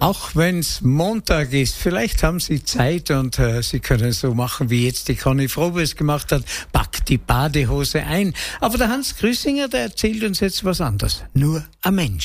Auch wenn es Montag ist, vielleicht haben Sie Zeit und Sie können so machen, wie jetzt die Conny Frobe es gemacht hat, packt die Badehose ein. Aber der Hans Grüssinger, der erzählt uns jetzt was anderes. Nur ein Mensch.